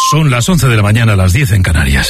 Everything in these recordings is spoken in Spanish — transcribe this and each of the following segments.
Son las 11 de la mañana, las 10 en Canarias.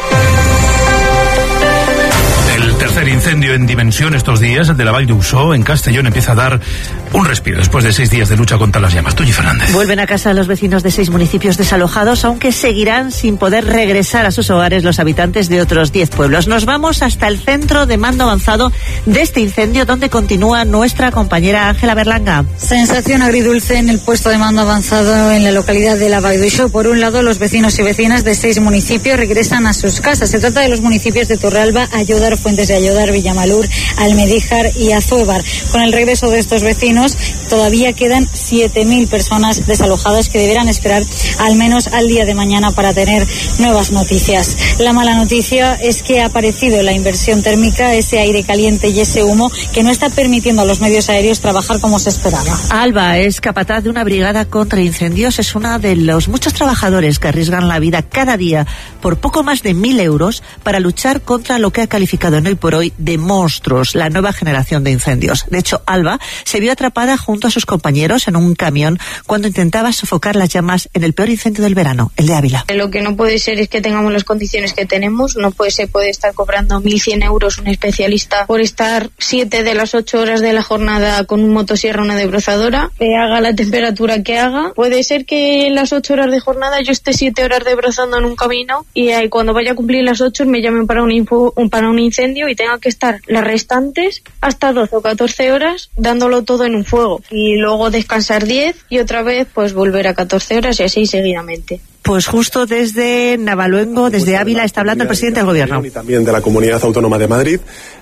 El tercer incendio en dimensión estos días, el de la Vall d'Uixó, en Castellón, empieza a dar un respiro después de 6 días de lucha contra las llamas. Tuyi Fernández. Vuelven a casa los vecinos de 6 municipios desalojados, aunque seguirán sin poder regresar a sus hogares los habitantes de otros 10 pueblos. Nos vamos hasta el centro de mando avanzado de este incendio, donde continúa nuestra compañera Ángela Berlanga. Sensación agridulce en el puesto de mando avanzado en la localidad de la Vall d'Uixó. Por un lado, los vecinos y vecinas de 6 municipios regresan a sus casas. Se trata de los municipios de Torralba, Ayodar, Fuentes de Ayodar, Villamalur, Almedíjar y Azuévar. Con el regreso de estos vecinos, todavía quedan 7.000 personas desalojadas que deberán esperar al menos al día de mañana para tener nuevas noticias. La mala noticia es que ha aparecido la inversión térmica, ese aire caliente y ese humo que no está permitiendo a los medios aéreos trabajar como se esperaba. Alba es capataz de una brigada contra incendios. Es una de los muchos trabajadores que arriesgan la vida cada día por poco más de 1.000 euros para luchar contra lo que ha calificado en Hoy por Hoy de monstruos, la nueva generación de incendios. De hecho, Alba se vio atrapada junto a sus compañeros en un camión cuando intentaba sofocar las llamas en el peor incendio del verano, el de Ávila. Lo que no puede ser es que tengamos las condiciones que tenemos. No puede estar cobrando 1.100 euros un especialista por estar 7 de las 8 horas de la jornada con un motosierra o una debrozadora, que haga la temperatura que haga. Puede ser que en las 8 horas de jornada yo esté 7 horas debrozando en un camino y cuando vaya a cumplir las 8 me llamen para un incendio y tenga que estar las restantes hasta 12 o 14 horas dándolo todo en un fuego y luego descansar 10 y otra vez pues volver a 14 horas y así seguidamente. Pues justo desde Navaluengo, desde Ávila, está hablando el presidente del Gobierno. Y también de la Comunidad Autónoma de Madrid.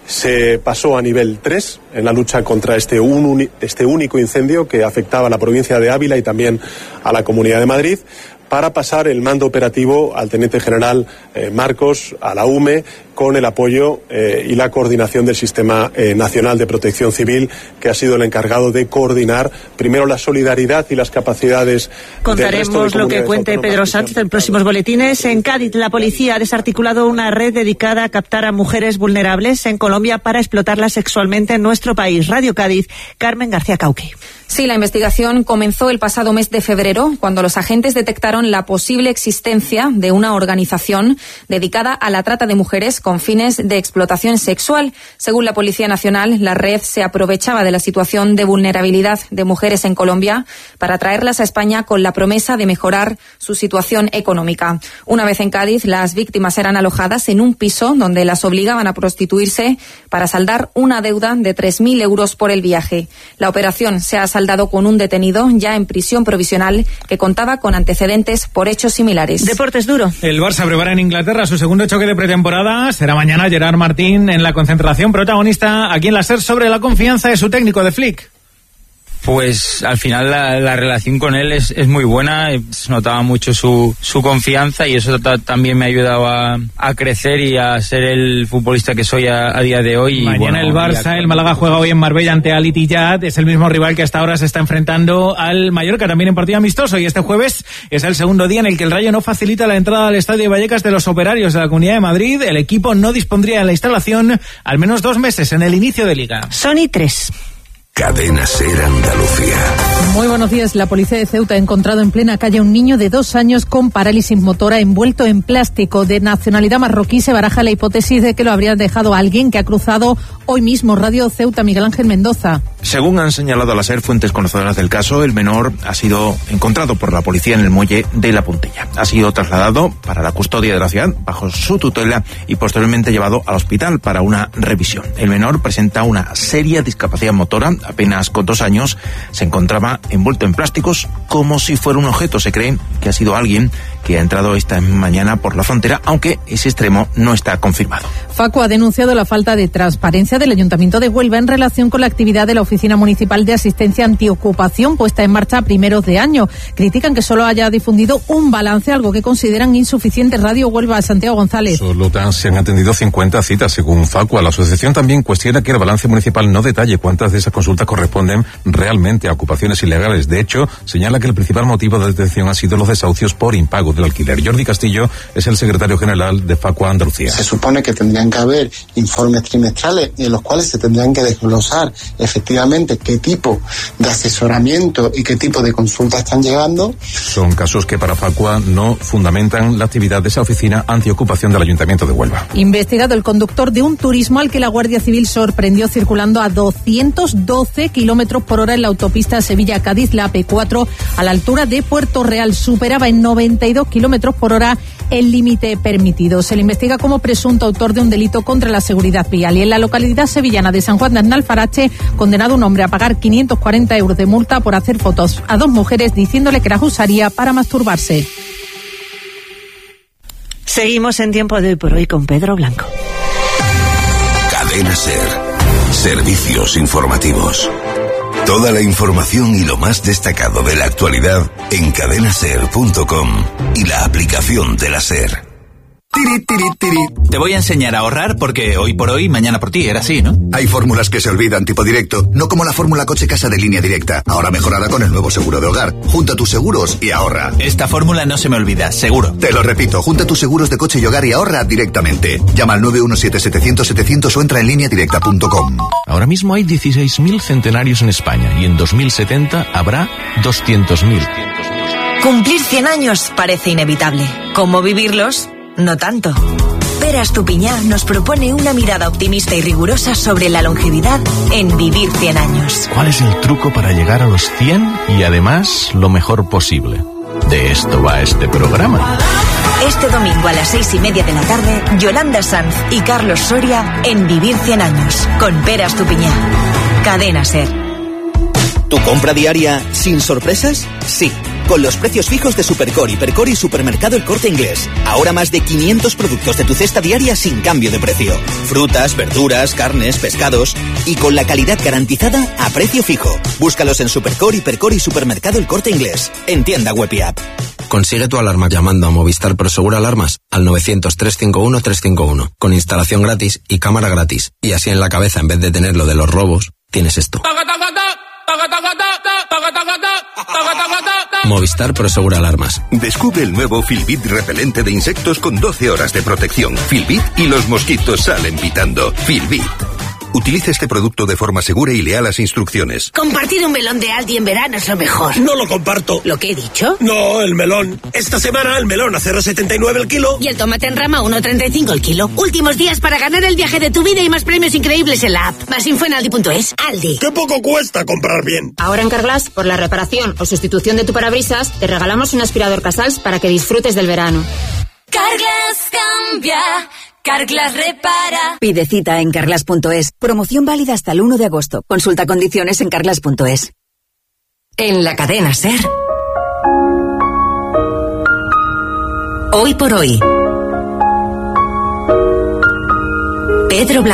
Se pasó a nivel 3 en la lucha contra este único incendio que afectaba a la provincia de Ávila y también a la Comunidad de Madrid, para pasar el mando operativo al teniente general Marcos, a la UME, con el apoyo y la coordinación del Sistema Nacional de Protección Civil, que ha sido el encargado de coordinar primero la solidaridad y las capacidades. Contaremos lo que cuente Pedro Sánchez en próximos boletines. En Cádiz, la policía ha desarticulado una red dedicada a captar a mujeres vulnerables en Colombia para explotarlas sexualmente en nuestro país. Radio Cádiz, Carmen García Cauqui. Sí, la investigación comenzó el pasado mes de febrero, cuando los agentes detectaron la posible existencia de una organización dedicada a la trata de mujeres con fines de explotación sexual. Según la Policía Nacional, la red se aprovechaba de la situación de vulnerabilidad de mujeres en Colombia para traerlas a España con la promesa de mejorar su situación económica. Una vez en Cádiz, las víctimas eran alojadas en un piso donde las obligaban a prostituirse para saldar una deuda de 3.000 euros por el viaje. La operación se ha saldado con un detenido ya en prisión provisional que contaba con antecedentes por hechos similares. Deportes duro. El Barça prepara en Inglaterra su segundo choque de pretemporada. Será mañana. Gerard Martín en la concentración, protagonista aquí en la SER sobre la confianza de su técnico, de Flick. Pues al final la relación con él es muy buena, se notaba mucho su confianza y eso también me ha ayudado a crecer y a ser el futbolista que soy a día de hoy. Mañana el Barça, el Málaga juega hoy en Marbella ante Al Ittihad, es el mismo rival que hasta ahora se está enfrentando al Mallorca, también en partido amistoso, y este jueves es el segundo día en el que el Rayo no facilita la entrada al Estadio de Vallecas de los operarios de la Comunidad de Madrid. El equipo no dispondría de la instalación al menos 2 meses en el inicio de Liga. Sony 3. Cadena SER Andalucía. Muy buenos días. La policía de Ceuta ha encontrado en plena calle un niño de 2 años con parálisis motora envuelto en plástico. De nacionalidad marroquí, se baraja la hipótesis de que lo habría dejado alguien que ha cruzado hoy mismo. Radio Ceuta, Miguel Ángel Mendoza. Según han señalado a la SER fuentes conocedoras del caso, el menor ha sido encontrado por la policía en el muelle de La Puntilla. Ha sido trasladado para la custodia de la ciudad bajo su tutela y posteriormente llevado al hospital para una revisión. El menor presenta una seria discapacidad motora. Apenas con 2 años se encontraba envuelto en plásticos como si fuera un objeto. Se cree que ha sido alguien que ha entrado esta mañana por la frontera, aunque ese extremo no está confirmado. Facu ha denunciado la falta de transparencia del Ayuntamiento de Huelva en relación con la actividad de la Oficina Municipal de Asistencia Antiocupación puesta en marcha a primeros de año. Critican que solo haya difundido un balance, algo que consideran insuficiente. Radio Huelva, Santiago González. Solo se han atendido 50 citas, según Facua. La asociación también cuestiona que el balance municipal no detalle cuántas de esas consultas corresponden realmente a ocupaciones ilegales ilegales. De hecho, señala que el principal motivo de detención ha sido los desahucios por impago del alquiler. Jordi Castillo es el secretario general de Facua Andalucía. Se supone que tendrían que haber informes trimestrales en los cuales se tendrían que desglosar efectivamente qué tipo de asesoramiento y qué tipo de consultas están llegando. Son casos que para Facua no fundamentan la actividad de esa oficina antiocupación del Ayuntamiento de Huelva. Investigado el conductor de un turismo al que la Guardia Civil sorprendió circulando a 212 kilómetros por hora en la autopista Sevilla-Cádiz, la AP4, a la altura de Puerto Real. Superaba en 92 kilómetros por hora el límite permitido. Se le investiga como presunto autor de un delito contra la seguridad vial. Y en la localidad sevillana de San Juan de Alnalfarache, condenado un hombre a pagar 540 euros de multa por hacer fotos a dos mujeres diciéndole que las usaría para masturbarse. Seguimos en Tiempo de Hoy por Hoy con Pedro Blanco. Cadena SER. Servicios informativos. Toda la información y lo más destacado de la actualidad en cadenaser.com y la aplicación de la SER. Tiri, tiri, tiri. Te voy a enseñar a ahorrar porque hoy por hoy, mañana por ti, era así, ¿no? Hay fórmulas que se olvidan tipo directo, no como la fórmula coche-casa de Línea Directa, ahora mejorada con el nuevo seguro de hogar. Junta tus seguros y ahorra. Esta fórmula no se me olvida, seguro. Te lo repito, junta tus seguros de coche y hogar y ahorra directamente. Llama al 917-700-700 o entra en lineadirecta.com. Ahora mismo hay 16.000 centenarios en España y en 2070 habrá 200.000. Cumplir 100 años parece inevitable. ¿Cómo vivirlos? No tanto. Pere Estupiñán nos propone una mirada optimista y rigurosa sobre la longevidad en Vivir 100 años. ¿Cuál es el truco para llegar a los 100 y además lo mejor posible? De esto va este programa. Este domingo a las 6:30 de la tarde, Yolanda Sanz y Carlos Soria en Vivir 100 años con Pere Estupiñán. Cadena SER. ¿Tu compra diaria sin sorpresas? Sí, con los precios fijos de Supercor, Hipercor y Supermercado El Corte Inglés. Ahora más de 500 productos de tu cesta diaria sin cambio de precio. Frutas, verduras, carnes, pescados y con la calidad garantizada a precio fijo. Búscalos en Supercor, Hipercor y Supermercado El Corte Inglés. En tienda web y app. Consigue tu alarma llamando a Movistar Prosegur Alarmas al 900-351-351 con instalación gratis y cámara gratis. Y así en la cabeza, en vez de tener lo de los robos, tienes esto. Movistar Prosegur Alarmas. Descubre el nuevo Filbit repelente de insectos con 12 horas de protección. Filbit y los mosquitos salen pitando. Filbit. Utiliza este producto de forma segura y lea las instrucciones. Compartir un melón de Aldi en verano es lo mejor. No lo comparto. ¿Lo que he dicho? No, el melón. Esta semana el melón a 0,79 el kilo. Y el tomate en rama 1,35 el kilo. Últimos días para ganar el viaje de tu vida y más premios increíbles en la app. Más info en aldi.es. Aldi. ¡Qué poco cuesta comprar bien! Ahora en Carglass, por la reparación o sustitución de tu parabrisas, te regalamos un aspirador Casals para que disfrutes del verano. Carglass cambia. Carglass repara. Pide cita en carglass.es. Promoción válida hasta el 1 de agosto. Consulta condiciones en carglass.es. En la cadena SER. Hoy por hoy. Pedro Blanco.